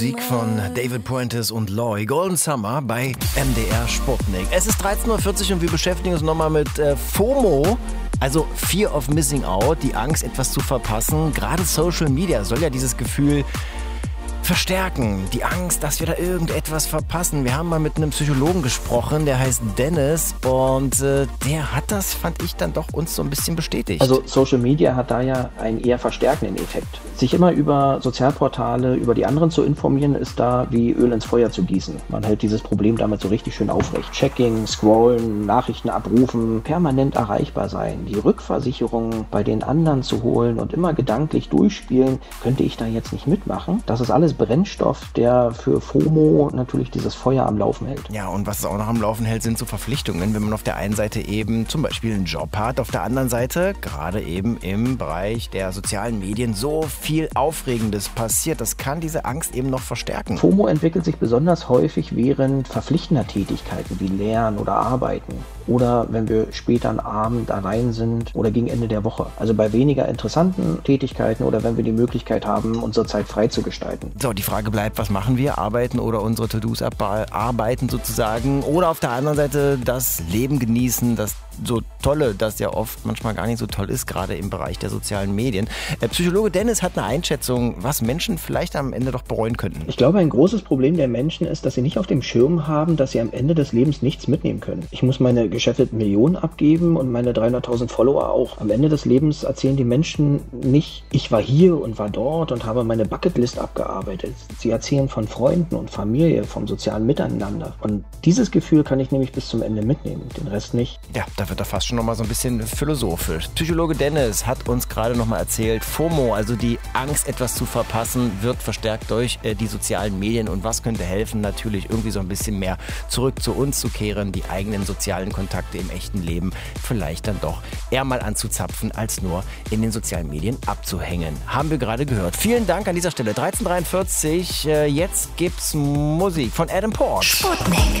Musik von David Puentes und Loy, Golden Summer bei MDR Sputnik. Es ist 13.40 Uhr und wir beschäftigen uns nochmal mit FOMO, also Fear of Missing Out, die Angst, etwas zu verpassen. Gerade Social Media soll ja dieses Gefühl verstärken, die Angst, dass wir da irgendetwas verpassen. Wir haben mal mit einem Psychologen gesprochen, der heißt Dennis, und der hat das, fand ich, dann doch uns so ein bisschen bestätigt. Also Social Media hat da ja einen eher verstärkenden Effekt. Sich immer über Sozialportale, über die anderen zu informieren, ist da wie Öl ins Feuer zu gießen. Man hält dieses Problem damit so richtig schön aufrecht. Checking, Scrollen, Nachrichten abrufen, permanent erreichbar sein, die Rückversicherung bei den anderen zu holen und immer gedanklich durchspielen, könnte ich da jetzt nicht mitmachen? Das ist alles Brennstoff, der für FOMO natürlich dieses Feuer am Laufen hält. Ja, und was es auch noch am Laufen hält, sind so Verpflichtungen, wenn man auf der einen Seite eben zum Beispiel einen Job hat, auf der anderen Seite gerade eben im Bereich der sozialen Medien so viel Aufregendes passiert. Das kann diese Angst eben noch verstärken. FOMO entwickelt sich besonders häufig während verpflichtender Tätigkeiten wie Lernen oder Arbeiten oder wenn wir später am Abend allein sind oder gegen Ende der Woche. Also bei weniger interessanten Tätigkeiten oder wenn wir die Möglichkeit haben, unsere Zeit frei zu gestalten. So, die Frage bleibt, was machen wir? Arbeiten oder unsere To-Dos abarbeiten sozusagen? Oder auf der anderen Seite das Leben genießen, das so Tolle, das ja oft manchmal gar nicht so toll ist, gerade im Bereich der sozialen Medien. Psychologe Dennis hat eine Einschätzung, was Menschen vielleicht am Ende doch bereuen könnten. Ich glaube, ein großes Problem der Menschen ist, dass sie nicht auf dem Schirm haben, dass sie am Ende des Lebens nichts mitnehmen können. Ich muss meine geschäfteten Millionen abgeben und meine 300.000 Follower auch. Am Ende des Lebens erzählen die Menschen nicht, ich war hier und war dort und habe meine Bucketlist abgearbeitet. Sie erzählen von Freunden und Familie, vom sozialen Miteinander. Und dieses Gefühl kann ich nämlich bis zum Ende mitnehmen, den Rest nicht. Ja, da wird er fast schon nochmal so ein bisschen philosophisch. Psychologe Dennis hat uns gerade nochmal erzählt, FOMO, also die Angst, etwas zu verpassen, wird verstärkt durch die sozialen Medien. Und was könnte helfen? Natürlich irgendwie so ein bisschen mehr zurück zu uns zu kehren, die eigenen sozialen Kontakte im echten Leben vielleicht dann doch eher mal anzuzapfen, als nur in den sozialen Medien abzuhängen. Haben wir gerade gehört. Vielen Dank an dieser Stelle. 13.43 Jetzt gibt's Musik von Adam Port. Sputnik.